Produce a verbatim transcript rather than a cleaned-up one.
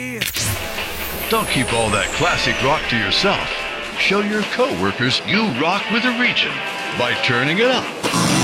Don't keep all that classic rock to yourself. Show your co-workers you rock with a region by turning it up.